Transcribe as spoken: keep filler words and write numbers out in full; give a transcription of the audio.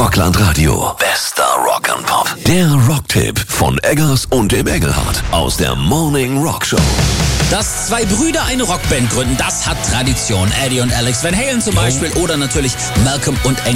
Rockland Radio. Bester Rock and Pop. Der Rocktipp von Eggers und dem Engelhardt aus der Morning Rock Show. Dass zwei Brüder eine Rockband gründen, das hat Tradition. Eddie und Alex Van Halen zum Beispiel oder natürlich Malcolm und Angus